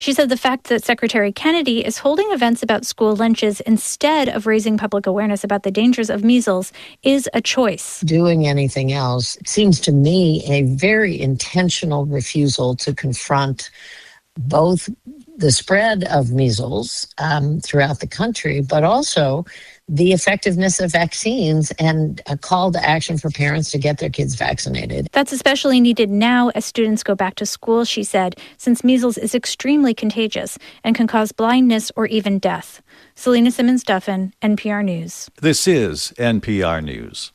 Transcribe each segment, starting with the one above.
She said the fact that Secretary Kennedy is holding events about school lunches instead of raising public awareness about the dangers of measles is a choice. Doing anything else seems to me a very intentional refusal to confront both the spread of measles throughout the country, but also the effectiveness of vaccines and a call to action for parents to get their kids vaccinated. That's especially needed now as students go back to school, she said, since measles is extremely contagious and can cause blindness or even death. Selena Simmons-Duffin, NPR News. This is NPR News.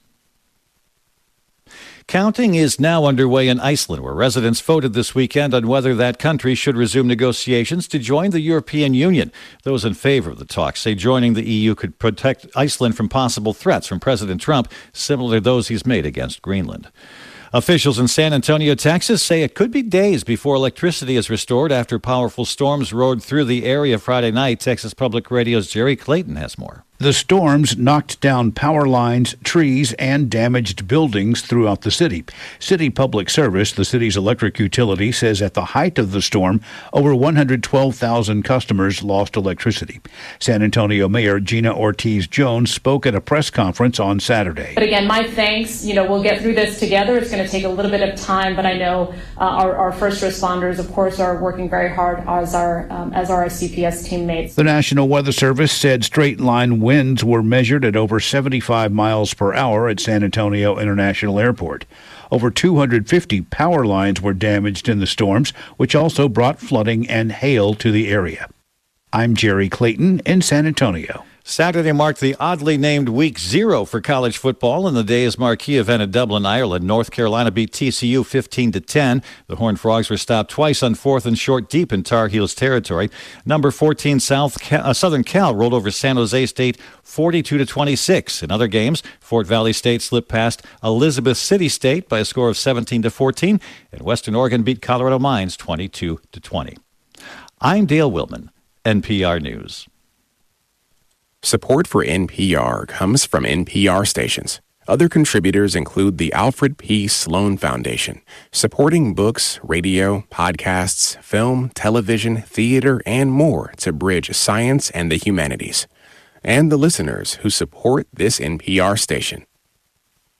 Counting is now underway in Iceland, where residents voted this weekend on whether that country should resume negotiations to join the European Union. Those in favor of the talks say joining the EU could protect Iceland from possible threats from President Trump, similar to those he's made against Greenland. Officials in San Antonio, Texas, say it could be days before electricity is restored after powerful storms roared through the area Friday night. Texas Public Radio's Jerry Clayton has more. The storms knocked down power lines, trees, and damaged buildings throughout the city. City Public Service, the city's electric utility, says at the height of the storm, over 112,000 customers lost electricity. San Antonio Mayor Gina Ortiz-Jones spoke at a press conference on Saturday. But again, my thanks. We'll get through this together. It's going to take a little bit of time, but I know our first responders, of course, are working very hard as our CPS teammates. The National Weather Service said straight-line winds were measured at over 75 miles per hour at San Antonio International Airport. Over 250 power lines were damaged in the storms, which also brought flooding and hail to the area. I'm Jerry Clayton in San Antonio. Saturday marked the oddly named Week 0 for college football in the day's marquee event at Dublin, Ireland. North Carolina beat TCU 15-10. The Horned Frogs were stopped twice on 4th and short deep in Tar Heels territory. Number 14 Southern Cal rolled over San Jose State 42-26. In other games, Fort Valley State slipped past Elizabeth City State by a score of 17-14, and Western Oregon beat Colorado Mines 22-20. I'm Dale Willman, NPR News. Support for NPR comes from NPR stations. Other contributors include the Alfred P. Sloan Foundation, supporting books, radio, podcasts, film, television, theater, and more to bridge science and the humanities. And the listeners who support this NPR station.